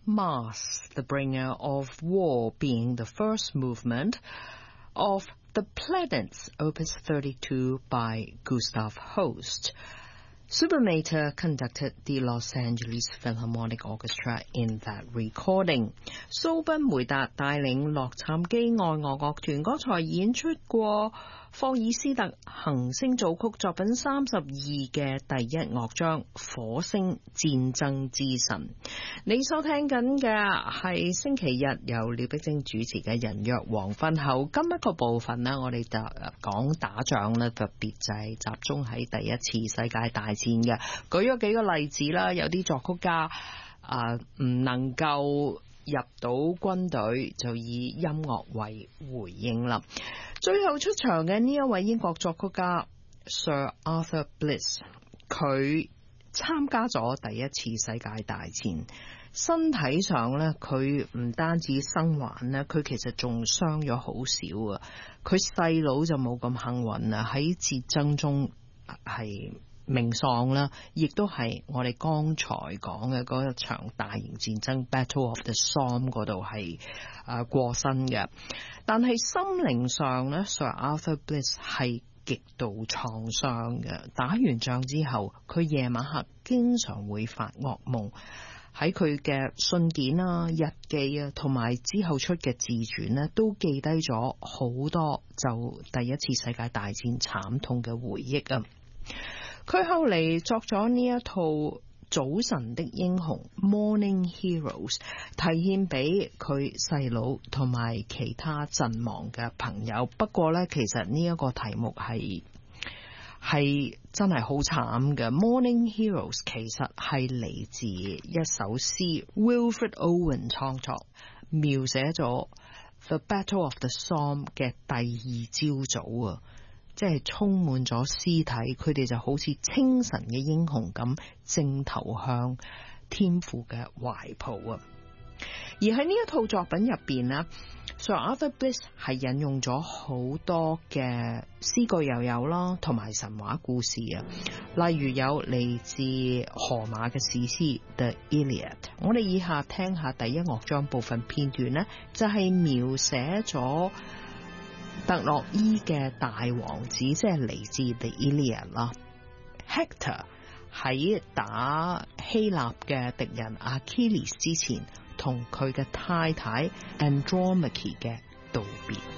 Mars, the bringer of war, being the first movement of The Planets, Opus 32 by Gustav Holst. Sublimator conducted the Los Angeles Philharmonic Orchestra in that recording. 蘇賓梅達帶領洛杉磯愛樂樂團剛才演出過霍爾斯特行星組曲作品32嘅第一樂章火星戰爭之神。你收聽緊嘅係星期日由廖碧晶主持嘅人約黃昏後，今一個部分呢，我哋就講打仗呢，特別就係集中喺第一次世界大戰嘅，舉咗幾個例子啦，有啲作曲家唔能夠入到軍隊，就以音樂為回應啦。最後出場嘅呢一位英國作曲家 Sir Arthur Bliss， 佢參加咗第一次世界大戰，身體上呢，佢唔單止生還呢，佢其實仲傷咗好少啊。佢細佬就冇咁幸運啊，喺戰爭中係命喪啦，亦都係我哋剛才講嘅嗰一場大型戰爭 Battle of the Somme 嗰度係過身嘅。但係心靈上呢， Sir Arthur Bliss 係極度創傷嘅。打完仗之後，佢夜晚黑經常會發噩夢，喺佢嘅信件啊、日記啊同埋之後出嘅自傳呢，都記低咗好多就第一次世界大戰慘痛嘅回憶啊。佢後嚟作咗呢一套早晨的英雄 Morning Heroes， 提獻俾佢細佬同埋其他陣亡嘅朋友。不過呢，其實呢一個題目係真係好慘嘅。 Morning Heroes 其實係嚟自一首詩 Wilfred Owen 創作，描寫咗 The Battle of the Somme 嘅第二朝早啊，即係充滿咗屍體，佢哋就好似清晨嘅英雄咁，正投向天父嘅懷抱啊！而喺呢一套作品入邊呢， Sir Arthur Bliss 係引用咗好多嘅詩句又有啦，同埋神話故事啊，例如有嚟自荷馬嘅史詩 The Iliad。 我哋以下聽下第一樂章部分片段呢，就係描寫咗特洛伊嘅大王子，即係嚟自 The Iliad 啦。Hector 喺打希臘嘅敵人 Achilles 之前，同佢嘅太太 Andromache 嘅道別。